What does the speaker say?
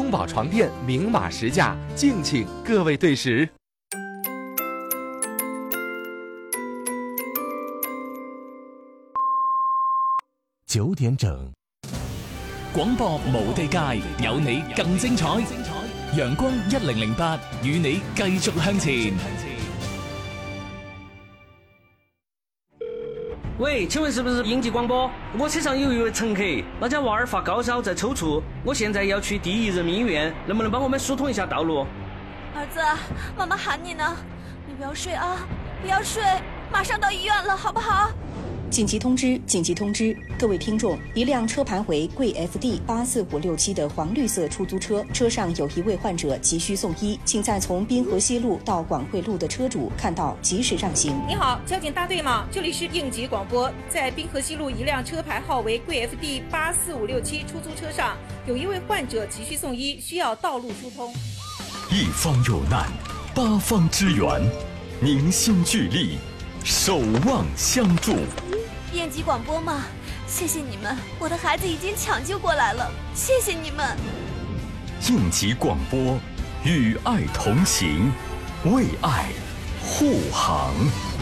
中宝床垫明码实价，敬请各位对时。9點整， 廣播無地界，有你更精彩。陽光1008，與你繼續向前。 喂，请问是不是应急广播？我车上有一位乘客，那家娃儿发高烧在抽搐，我现在要去第一人民医院，能不能帮我们疏通一下道路？ 儿子，妈妈喊你呢，你不要睡啊，不要睡，马上到医院了，好不好？ 紧急通知！紧急通知！各位听众，一辆车牌为贵 FD84567的黄绿色出租车，车上有一位患者急需送医，请在从滨河西路到广汇路的车主看到及时让行。 你好，交警大队吗？这里是应急广播，在滨河西路一辆车牌号为贵 FD84567出租车上，有一位患者急需送医，需要道路疏通。 一方有难，八方支援，凝心聚力，守望相助。 应急广播吗？谢谢你们，我的孩子已经抢救过来了，谢谢你们。 应急广播，与爱同行，为爱护航。